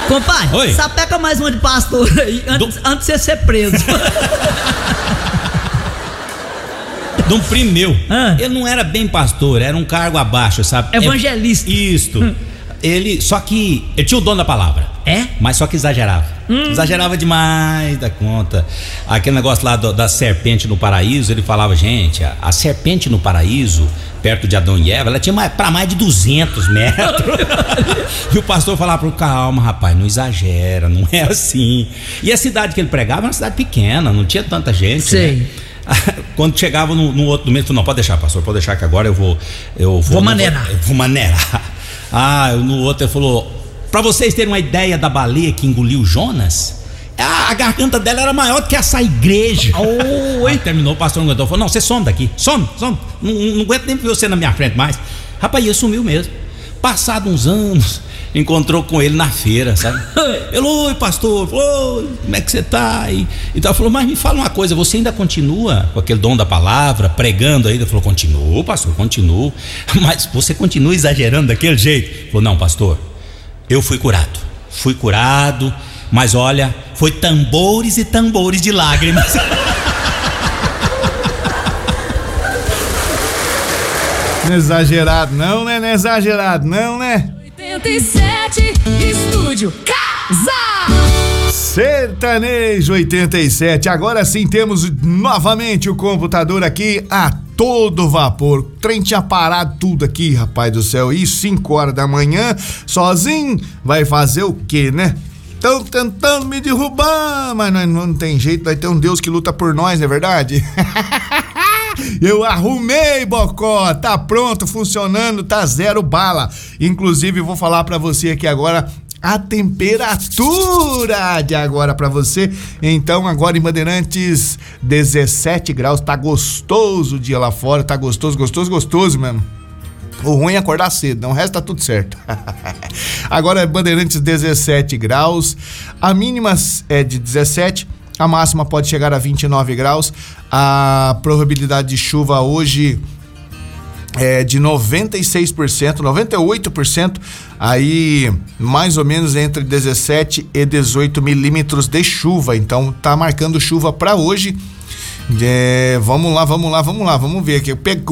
Compadre, oi, sapeca mais uma de pastor aí, antes de você ser preso. De um primo meu. Ele não era bem pastor, era um cargo abaixo, sabe? Evangelista. Isto. Só que ele tinha o dom da palavra. Mas só que exagerava. Exagerava demais da conta. Aquele negócio lá da serpente no paraíso, ele falava, gente, a serpente no paraíso, perto de Adão e Eva, ela tinha mais de 200 metros. E o pastor falava pro calma, rapaz, não exagera, não é assim. E a cidade que ele pregava era uma cidade pequena, não tinha tanta gente. Sei. Né? Quando chegava no outro domingo, falou, não, pode deixar, pastor, pode deixar que agora eu vou maneirar. Vou maneirar. No outro ele falou, pra vocês terem uma ideia da baleia que engoliu Jonas, a garganta dela era maior do que essa igreja. Aí terminou, o pastor não aguentou, falou, não, você some daqui, some, não aguento nem ver você na minha frente mais. Rapaz, ele sumiu mesmo. Passado uns anos, encontrou com ele na feira, sabe? Ele, oi pastor, oi, como é que você tá? Então falou, mas me fala uma coisa, você ainda continua com aquele dom da palavra, pregando ainda? Ele falou, continuo, pastor, continuo. Mas você continua exagerando daquele jeito? Ele falou, não, pastor, eu fui curado, mas olha, foi tambores e tambores de lágrimas. Não é exagerado não, né? Não é exagerado não, né? 87, Estúdio Casa. Sertanejo 87. Agora sim temos novamente o computador aqui a todo vapor. O trem tinha parado tudo aqui, rapaz do céu. E 5 horas da manhã, sozinho, vai fazer o quê, né? Estão tentando me derrubar, mas não tem jeito, vai ter um Deus que luta por nós, não é verdade? Eu arrumei, Bocó, tá pronto, funcionando, tá 0 bala. Inclusive, vou falar pra você aqui agora a temperatura de agora pra você. Então, agora em Bandeirantes, 17 graus, tá gostoso o dia lá fora, tá gostoso mesmo. O ruim é acordar cedo, não, o resto tá tudo certo. Agora é Bandeirantes 17 graus, a mínima é de 17, a máxima pode chegar a 29 graus, a probabilidade de chuva hoje é de 96%, 98%, aí mais ou menos entre 17 e 18 milímetros de chuva, então tá marcando chuva para hoje. Vamos lá, vamos ver aqui.